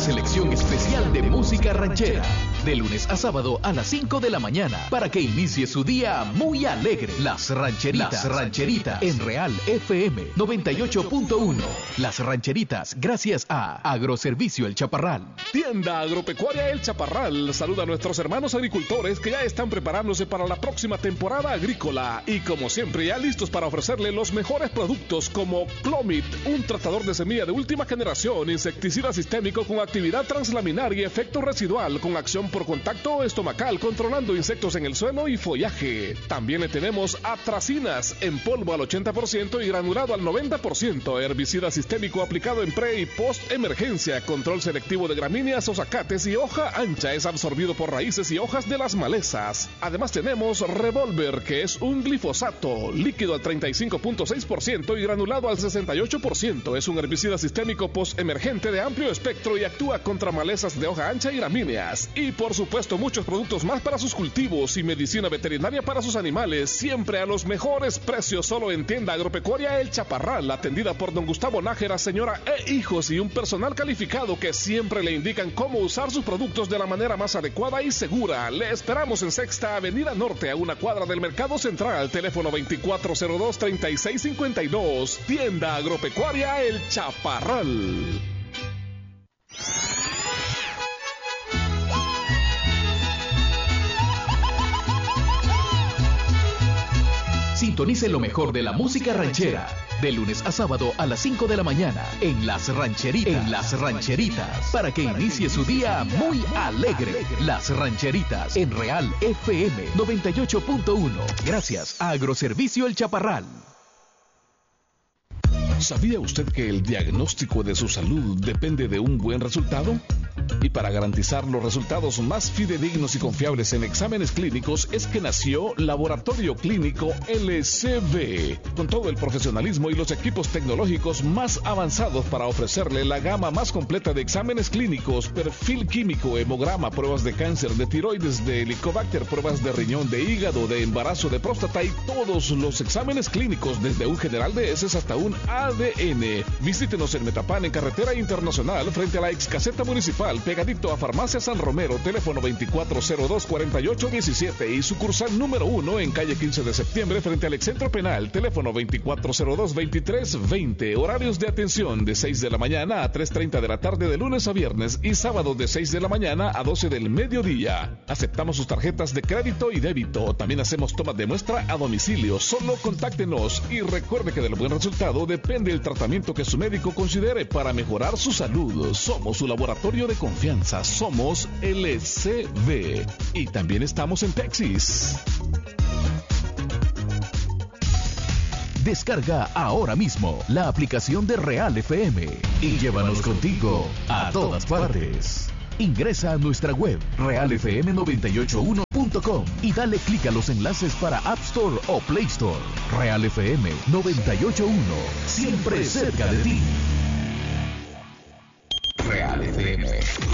selección especial de música ranchera, de lunes a sábado a las 5 de la mañana, para que inicie su día muy alegre. Las Rancheritas, en Real FM 98.1. Las Rancheritas, gracias a Agroservicio El Chaparral. Tienda Agropecuaria El Chaparral saluda a nuestros hermanos agricultores que ya están preparándose para la próxima temporada agrícola y como siempre ya listos para ofrecerle los mejores productos como Clomid, un tratador de semilla de última generación, insecticida sistémico con actividad translaminar y efecto residual con acción por contacto estomacal controlando insectos en el suelo y follaje. También le tenemos atracinas en polvo al 80% y granulado al 90%, herbicida sistémico aplicado en pre y post emergencia, control selectivo de gramíneas o zacates y hoja ancha, es absorbido por raíces y hojas de las malezas. Además tenemos Revolver, que es un glifosato líquido al 35.6% y granulado al 68%, es un herbicida sistémico post emergente de amplio espectro y actúa contra malezas de hoja ancha y gramíneas. Y por supuesto muchos productos más para sus cultivos y medicina veterinaria para sus animales, siempre a los mejores precios, solo en Tienda Agropecuaria El Chaparral, atendida por don Gustavo Nájera, señora e hijos y un personal calificado que siempre le indican cómo usar sus productos de la manera más adecuada y segura. Le esperamos en Sexta Avenida Norte, a una cuadra del Mercado Central, teléfono 2402-3652. Tienda Agropecuaria El Chaparral. Sintonice lo mejor de la música ranchera, de lunes a sábado a las 5 de la mañana, en Las Rancheritas, para que inicie su día muy alegre. Las Rancheritas, en Real FM 98.1. Gracias a Agroservicio El Chaparral. ¿Sabía usted que el diagnóstico de su salud depende de un buen resultado? Y para garantizar los resultados más fidedignos y confiables en exámenes clínicos es que nació Laboratorio Clínico LCB, con todo el profesionalismo y los equipos tecnológicos más avanzados para ofrecerle la gama más completa de exámenes clínicos, perfil químico, hemograma, pruebas de cáncer, de tiroides, de helicobacter, pruebas de riñón, de hígado, de embarazo, de próstata y todos los exámenes clínicos, desde un general de heces hasta un ADN. Visítenos en Metapán, en Carretera Internacional, frente a la ex caseta municipal, pegadito a Farmacia San Romero, teléfono 2402-4817 y sucursal número 1 en calle 15 de septiembre, frente al Excentro Penal, teléfono 2402-2320. Horarios de atención de 6 de la mañana a 3:30 de la tarde de lunes a viernes y sábado de 6 de la mañana a 12 del mediodía. Aceptamos sus tarjetas de crédito y débito. También hacemos tomas de muestra a domicilio. Solo contáctenos y recuerde que del buen resultado depende el tratamiento que su médico considere para mejorar su salud. Somos su laboratorio de confianza, somos LCB y también estamos en Texas. Descarga ahora mismo la aplicación de Real FM y llévanos contigo a todas partes. Ingresa a nuestra web realfm981.com y dale clic a los enlaces para App Store o Play Store. Real FM 981, siempre cerca de ti. Real FM.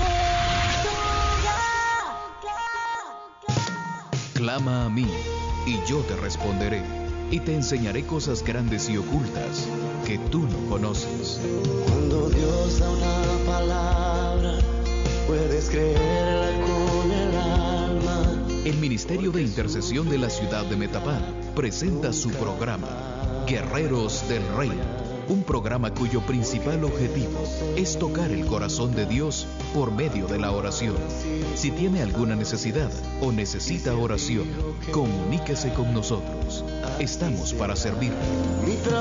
Clama a mí y yo te responderé y te enseñaré cosas grandes y ocultas que tú no conoces. Cuando Dios da una palabra, puedes creerla con el alma. El Ministerio de Intercesión de la ciudad de Metapán presenta su programa Guerreros del Reino. Un programa cuyo principal objetivo es tocar el corazón de Dios por medio de la oración. Si tiene alguna necesidad o necesita oración, comuníquese con nosotros. Estamos para servirle.